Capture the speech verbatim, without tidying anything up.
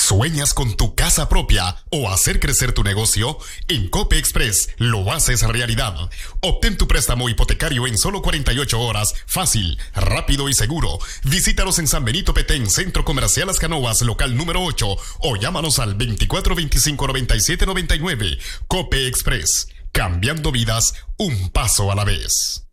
¿Sueñas con tu casa propia o hacer crecer tu negocio? En Cope Express lo haces realidad. Obtén tu préstamo hipotecario en solo cuarenta y ocho horas, fácil, rápido y seguro. Visítanos en San Benito Petén, Centro Comercial Las Canoas, local número ocho, o llámanos al veinticuatro veinticinco noventa y siete noventa y nueve. Cope Express, cambiando vidas un paso a la vez.